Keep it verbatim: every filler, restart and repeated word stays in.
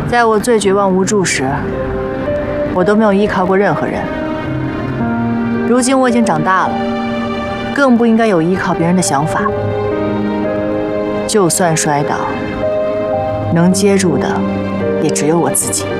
在我最绝望无助时，我都没有依靠过任何人。如今我已经长大了，更不应该有依靠别人的想法。就算摔倒，能接住的也只有我自己。